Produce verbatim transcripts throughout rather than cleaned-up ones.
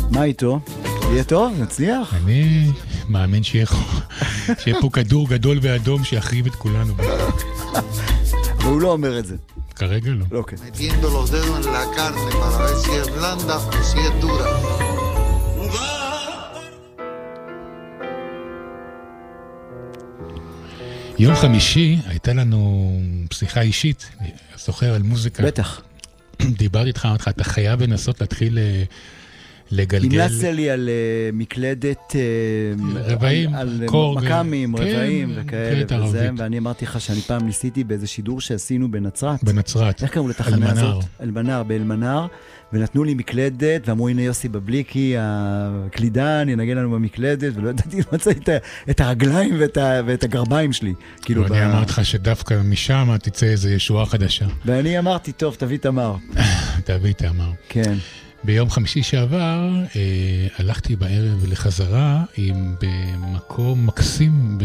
מה איתו? יהיה טוב? נצליח? אני מאמין שיהיה פה כדור גדול ואדום שיחריב את כולנו. והוא לא אומר את זה. כרגע לא. אוקיי. Metiendo los dedos en la carne para ver si es blanda o si es dura. יום חמישי הייתה לנו שיחה אישית, זוכר על מוזיקה. בטח. דיברתי איתך, אמרתי לך, אתה חייב לנסות להתחיל לגלגל. המלצת לי על מקלדת רבעים, על קורג, מקמים, רבעים וכאלה וזה, ערבית. ואני אמרתי לך שאני פעם ניסיתי באיזה שידור שעשינו בנצרת. בנצרת. איך קראו לתחנה הזאת? אלמנר, באלמנר, ונתנו לי מקלדת, ואמרו, הנה יוסי בבליקי, הקלידן, ינגן לנו במקלדת, ולא ידעתי למצוא את הרגליים ואת הגרביים שלי. אני אמרתי לך שדווקא משם תצא איזו ישועה חדשה. ואני אמרתי, טוב, תביא תמר. תביא תמר. כן. ביום חמישי שעבר אה, הלכתי בערב לחזרה עם במקום מקסים ב...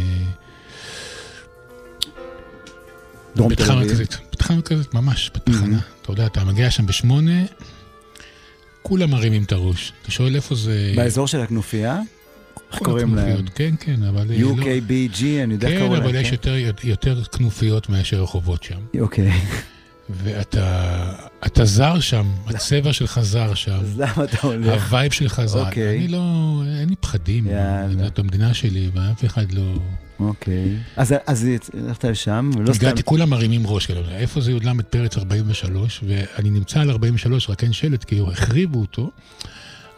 בתחנה מרכזית. בתחנה מרכזית, ממש, בתחנה. אתה יודע, אתה מגיע שם בשמונה, כולם מרימים את הראש. אתה שואל איפה זה... באזור של הכנופיה? איך קוראים להם? כן, כן, אבל... יו קיי בי ג'י, אני יודע איך קוראים להם. כן, אבל יש יותר, יותר כנופיות מאשר רחובות שם. אוקיי. ואתה אתה זר שם, הצבע שלך זר שם. אז למה אתה הולך? הווייב שלך זר. אני לא, אין לי פחדים. זאת המדינה שלי, ואף אחד לא... אוקיי. אז הלכת לשם, הגעתי, כולם מרימים ראש כאלה. איפה זה יודלם את פרץ ארבעים ושלוש, ואני נמצא על ארבעים ושלוש, רק אין שלט, כי החריבו אותו.